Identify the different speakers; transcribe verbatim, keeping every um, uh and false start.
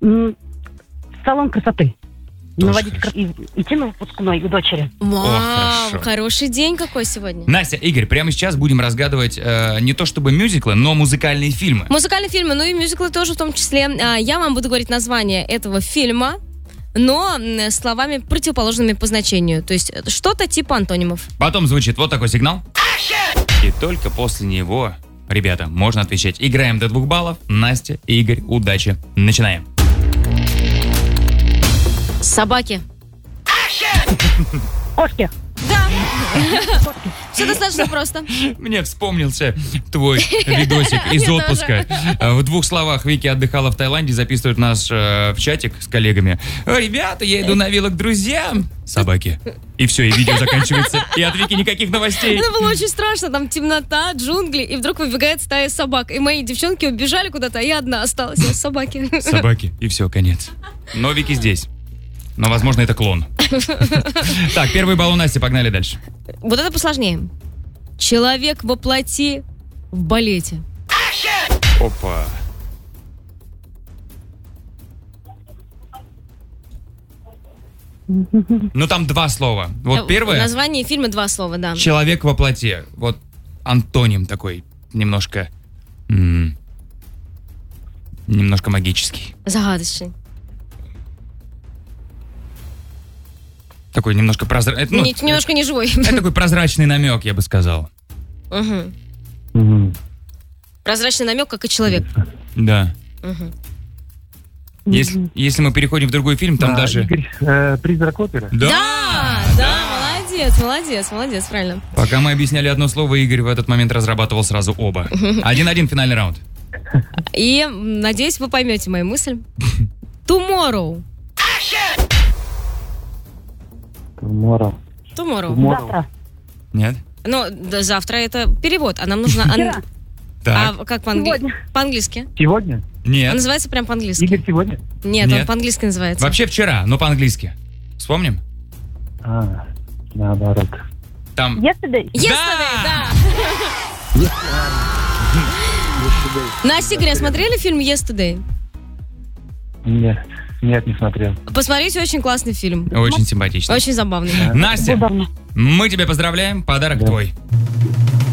Speaker 1: М, Салон красоты.
Speaker 2: Тоже
Speaker 1: Наводить
Speaker 2: хорошо.
Speaker 1: кра- и- идти на выпускной у дочери.
Speaker 3: Вау,
Speaker 2: хорошо.
Speaker 3: хороший день какой сегодня.
Speaker 2: Настя, Игорь, прямо сейчас будем разгадывать э, не то чтобы мюзиклы, но музыкальные фильмы.
Speaker 3: Музыкальные фильмы, ну и мюзиклы тоже в том числе. А, Я вам буду говорить название этого фильма, но м, словами противоположными по значению. То есть э, что-то типа антонимов.
Speaker 2: Потом звучит вот такой сигнал. И только после него, ребята, можно отвечать. Играем до двух баллов. Настя, Игорь, удачи. Начинаем.
Speaker 3: Собаки.
Speaker 1: Кошки.
Speaker 3: Да. Все достаточно просто.
Speaker 2: Мне вспомнился твой видосик из
Speaker 3: Мне
Speaker 2: отпуска. В двух словах, Вики отдыхала в Таиланде, записывает нас э, в чатик с коллегами. Ребята, я иду на вело к друзьям. Собаки. И все, и видео заканчивается. И от Вики никаких новостей.
Speaker 3: Это было очень страшно. Там темнота, джунгли, и вдруг выбегает стая собак. И мои девчонки убежали куда-то, а я одна осталась. Я собаки.
Speaker 2: Собаки. И все, конец. Но Вики здесь. Но, возможно, это клон. Так, первый балл у Насти, погнали дальше.
Speaker 3: Вот это посложнее. Человек воплоти в балете.
Speaker 2: Опа. Ну, там два слова. Вот
Speaker 3: Э,
Speaker 2: первое.
Speaker 3: Название фильма два слова, да.
Speaker 2: Человек во плоти. Вот антоним такой, немножко... м, немножко магический.
Speaker 3: Загадочный.
Speaker 2: Такой немножко прозрачный. Ну,
Speaker 3: Не- немножко не живой.
Speaker 2: это такой прозрачный намек, я бы сказал.
Speaker 3: Мгм.
Speaker 1: Мгм.
Speaker 3: Прозрачный намек, как и человек.
Speaker 2: Да.
Speaker 3: Мгм.
Speaker 2: Если, если мы переходим в другой фильм, там
Speaker 4: А,
Speaker 2: даже...
Speaker 4: Игорь, э, «Призрак оперы».
Speaker 2: Да,
Speaker 3: Да, да, молодец, молодец, молодец, правильно.
Speaker 2: Пока мы объясняли одно слово, Игорь в этот момент разрабатывал сразу оба. Один-один, финальный раунд.
Speaker 3: И м, надеюсь, вы поймете мою мысль. Tomorrow.
Speaker 4: Tomorrow.
Speaker 3: Tomorrow.
Speaker 4: Tomorrow.
Speaker 1: Завтра.
Speaker 2: Нет?
Speaker 3: Ну, да, завтра это перевод, а нам нужно... ан-
Speaker 1: Вчера.
Speaker 2: Так.
Speaker 3: А как по-англи-
Speaker 1: Сегодня.
Speaker 3: по-английски?
Speaker 4: Сегодня?
Speaker 3: Он
Speaker 2: Нет.
Speaker 3: называется прям по-английски.
Speaker 4: Игорь, сегодня?
Speaker 3: Нет,
Speaker 2: Нет.
Speaker 3: он по-английски называется.
Speaker 2: Вообще вчера, но по-английски. Вспомним?
Speaker 4: А, наоборот.
Speaker 2: Там...
Speaker 1: Yesterday.
Speaker 3: Yesterday, да. Настя, Игорь, а смотрели фильм Yesterday?
Speaker 4: Нет, нет, не смотрел.
Speaker 3: Посмотрите, очень классный фильм.
Speaker 2: Очень симпатично.
Speaker 3: Очень забавный.
Speaker 2: Настя,
Speaker 1: Удобно.
Speaker 2: мы тебя поздравляем, подарок
Speaker 4: Да.
Speaker 2: твой.